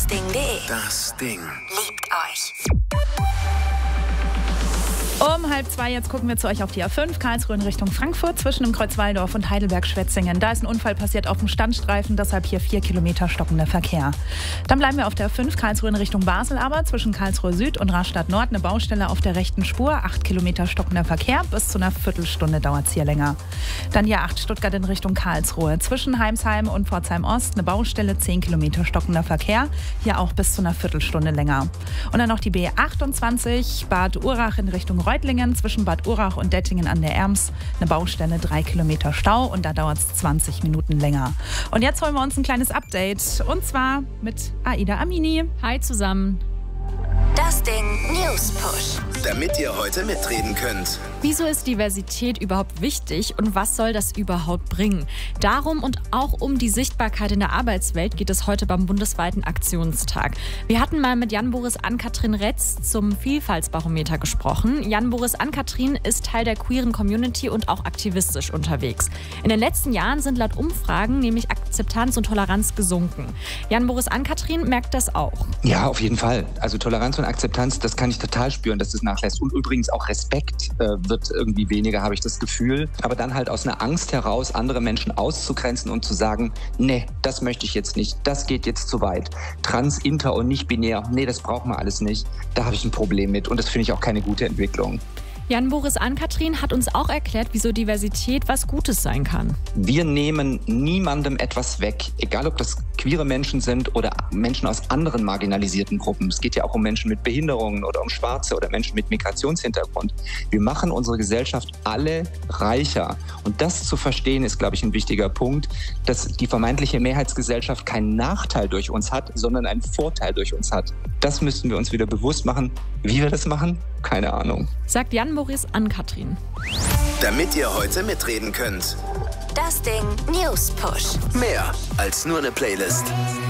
dasding.de. Das Ding. Liebt euch. Um 1:30 jetzt gucken wir zu euch auf die A5, Karlsruhe in Richtung Frankfurt, zwischen dem Kreuz Walldorf und Heidelberg-Schwetzingen. Da ist ein Unfall passiert auf dem Standstreifen, deshalb hier 4 Kilometer stockender Verkehr. Dann bleiben wir auf der A5, Karlsruhe in Richtung Basel, aber zwischen Karlsruhe Süd und Rastatt Nord eine Baustelle auf der rechten Spur, 8 Kilometer stockender Verkehr, bis zu einer Viertelstunde dauert es hier länger. Dann die A8 Stuttgart in Richtung Karlsruhe, zwischen Heimsheim und Pforzheim Ost eine Baustelle, 10 Kilometer stockender Verkehr, hier auch bis zu einer Viertelstunde länger. Und dann noch die B28 Bad Urach in Richtung Reutlingen, zwischen Bad Urach und Dettingen an der Erms eine Baustelle, 3 Kilometer Stau und da dauert es 20 Minuten länger. Und jetzt holen wir uns ein kleines Update und zwar mit Aida Amini. Hi zusammen. Das Ding News Push. Damit ihr heute mitreden könnt. Wieso ist Diversität überhaupt wichtig und was soll das überhaupt bringen? Darum und auch um die Sichtbarkeit in der Arbeitswelt geht es heute beim bundesweiten Aktionstag. Wir hatten mal mit Jan-Boris Ann-Kathrin Retz zum Vielfaltsbarometer gesprochen. Jan-Boris Ann-Kathrin ist Teil der queeren Community und auch aktivistisch unterwegs. In den letzten Jahren sind laut Umfragen nämlich Akzeptanz und Toleranz gesunken. Jan-Boris Ann-Kathrin merkt das auch. Ja, auf jeden Fall. Also Toleranz und Akzeptanz, das kann ich total spüren, dass es nachlässt. Und übrigens auch Respekt wird irgendwie weniger, habe ich das Gefühl. Aber dann halt aus einer Angst heraus, andere Menschen auszugrenzen und zu sagen, nee, das möchte ich jetzt nicht, das geht jetzt zu weit. Trans, inter und nicht binär, nee, das brauchen wir alles nicht. Da habe ich ein Problem mit und das finde ich auch keine gute Entwicklung. Jan-Boris Ann-Kathrin hat uns auch erklärt, wieso Diversität was Gutes sein kann. Wir nehmen niemandem etwas weg, egal ob das queere Menschen sind oder Menschen aus anderen marginalisierten Gruppen. Es geht ja auch um Menschen mit Behinderungen oder um Schwarze oder Menschen mit Migrationshintergrund. Wir machen unsere Gesellschaft alle reicher. Und das zu verstehen, ist, glaube ich, ein wichtiger Punkt, dass die vermeintliche Mehrheitsgesellschaft keinen Nachteil durch uns hat, sondern einen Vorteil durch uns hat. Das müssten wir uns wieder bewusst machen. Wie wir das machen? Keine Ahnung. Sagt Jan-Boris Ann-Kathrin. Damit ihr heute mitreden könnt. Das Ding News Push. Mehr als nur eine Playlist.